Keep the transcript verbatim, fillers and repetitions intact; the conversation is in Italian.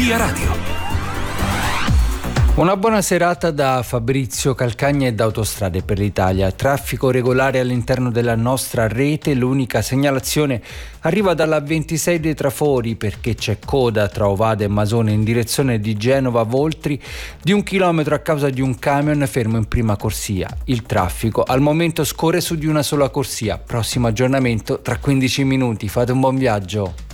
Via Radio. Una buona serata da Fabrizio Calcagna e da Autostrade per l'Italia. Traffico regolare all'interno della nostra rete. L'unica segnalazione arriva dalla ventisei dei Trafori, perché c'è coda tra Ovada e Masone in direzione di Genova Voltri di un chilometro a causa di un camion fermo in prima corsia. Il traffico al momento scorre su di una sola corsia. Prossimo aggiornamento tra quindici minuti. Fate un buon viaggio.